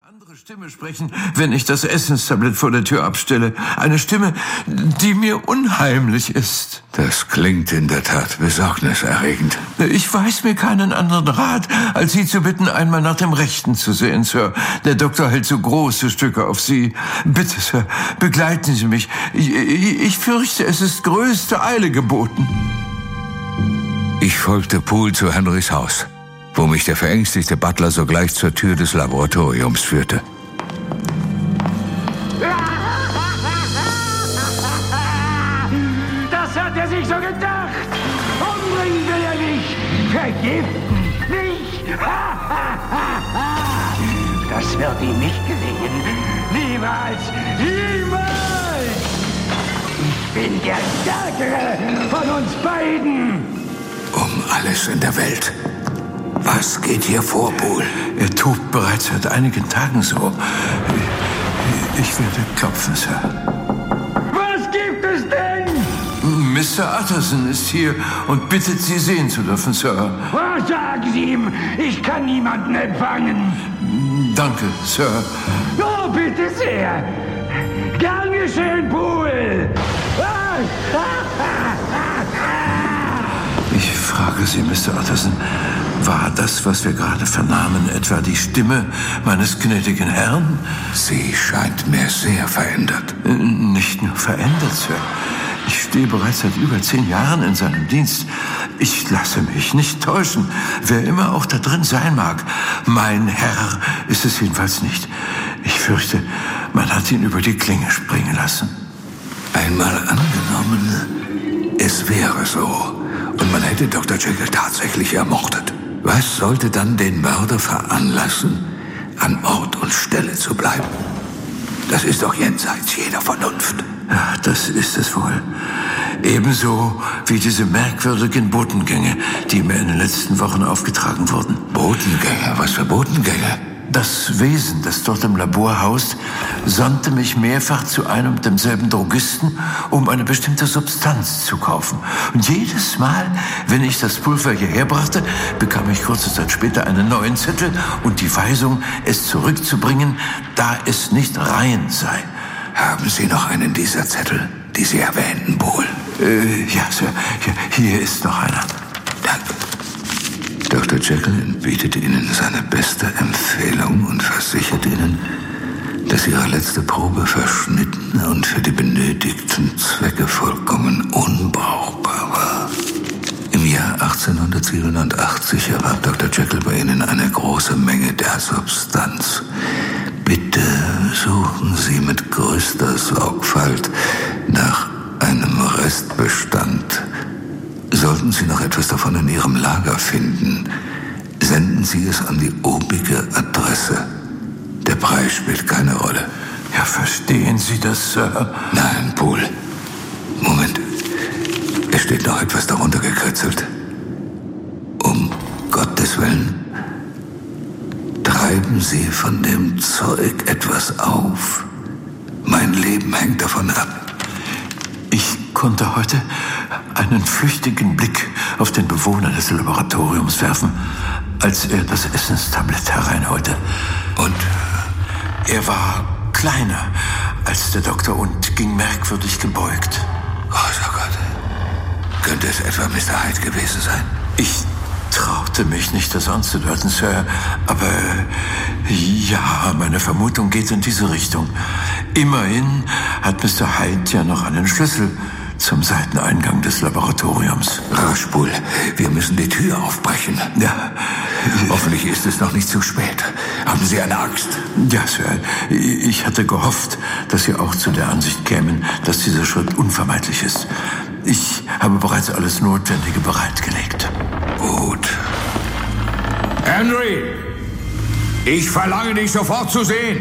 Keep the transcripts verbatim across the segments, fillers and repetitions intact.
Andere Stimme sprechen, wenn ich das Essenstablett vor der Tür abstelle. Eine Stimme, die mir unheimlich ist. Das klingt in der Tat besorgniserregend. Ich weiß mir keinen anderen Rat, als Sie zu bitten, einmal nach dem Rechten zu sehen, Sir. Der Doktor hält so große Stücke auf Sie. Bitte, Sir, begleiten Sie mich. Ich, ich, ich fürchte, es ist größte Eile geboten. Ich folgte Poole zu Henrys Haus, wo mich der verängstigte Butler sogleich zur Tür des Laboratoriums führte. Das hat er sich so gedacht. Umbringen will er nicht. Vergiften nicht. Das wird ihm nicht gelingen. Niemals. Niemals. Ich bin der Stärkere von uns beiden. Um alles in der Welt. Was geht hier vor, Poole? Er tobt bereits seit einigen Tagen so. Ich werde klopfen, Sir. Was gibt es denn? Mister Utterson ist hier und bittet, Sie sehen zu dürfen, Sir. Oh, sagen Sie ihm, ich kann niemanden empfangen. Danke, Sir. Oh, bitte sehr. Gern geschehen, Poole. Ich frage Sie, Mister Utterson, war das, was wir gerade vernahmen, etwa die Stimme meines gnädigen Herrn? Sie scheint mir sehr verändert. Nicht nur verändert, Sir. Ich stehe bereits seit über zehn Jahren in seinem Dienst. Ich lasse mich nicht täuschen, wer immer auch da drin sein mag. Mein Herr ist es jedenfalls nicht. Ich fürchte, man hat ihn über die Klinge springen lassen. Einmal angenommen, es wäre so. Und man hätte Doktor Jekyll tatsächlich ermordet. Was sollte dann den Mörder veranlassen, an Ort und Stelle zu bleiben? Das ist doch jenseits jeder Vernunft. Ja, das ist es wohl. Ebenso wie diese merkwürdigen Botengänge, die mir in den letzten Wochen aufgetragen wurden. Botengänge? Was für Botengänge? Das Wesen, das dort im Labor haust, sandte mich mehrfach zu einem und demselben Drogisten, um eine bestimmte Substanz zu kaufen. Und jedes Mal, wenn ich das Pulver hierher brachte, bekam ich kurze Zeit später einen neuen Zettel und die Weisung, es zurückzubringen, da es nicht rein sei. Haben Sie noch einen dieser Zettel, die Sie erwähnten, Poole? Äh, ja, Sir. Hier, hier ist noch einer. Danke. Doktor Jekyll bietet Ihnen seine beste Empfehlung und versichert Ihnen, dass Ihre letzte Probe verschnitten und für die benötigten Zwecke vollkommen unbrauchbar war. Im Jahr achtzehnhundertsiebenundachtzig erwarb Doktor Jekyll bei Ihnen eine große Menge der Substanz. Bitte suchen Sie mit größter Sorgfalt nach einem Restbestand. Sollten Sie noch etwas davon in Ihrem Lager finden, senden Sie es an die obige Adresse. Der Preis spielt keine Rolle. Ja, verstehen Sie das, Sir? Nein, Poole. Moment. Es steht noch etwas darunter gekritzelt. Um Gottes Willen. Treiben Sie von dem Zeug etwas auf. Mein Leben hängt davon ab. Ich konnte heute einen flüchtigen Blick auf den Bewohner des Laboratoriums werfen, als er das Essenstablett hereinholte. Und? Er war kleiner als der Doktor und ging merkwürdig gebeugt. Großer Gott. Könnte es etwa Mister Hyde gewesen sein? Ich traute mich nicht, das anzudeuten, Sir, aber ja, meine Vermutung geht in diese Richtung. Immerhin hat Mister Hyde ja noch einen Schlüssel zum Seiteneingang des Laboratoriums. Rasch, Poole, wir müssen die Tür aufbrechen. Ja. Hoffentlich ist es noch nicht zu spät. Haben Sie eine Axt? Ja, Sir. Ich hatte gehofft, dass Sie auch zu der Ansicht kämen, dass dieser Schritt unvermeidlich ist. Ich habe bereits alles Notwendige bereitgelegt. Gut. Henry! Ich verlange dich sofort zu sehen.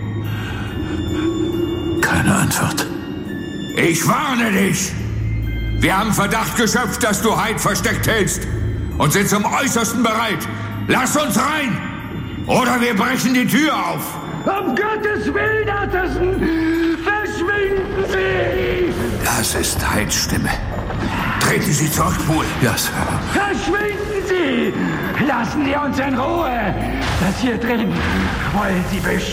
Keine Antwort. Ich warne dich! Wir haben Verdacht geschöpft, dass du Hyde versteckt hältst und sind zum Äußersten bereit. Lass uns rein! Oder wir brechen die Tür auf! Um Gottes Willen, Utterson! Verschwinden Sie! Das ist Hydes Stimme. Treten Sie zurück, Poole. Ja, Sir. Verschwinden Sie! Lassen Sie uns in Ruhe! Das hier drin wollen Sie beschützen.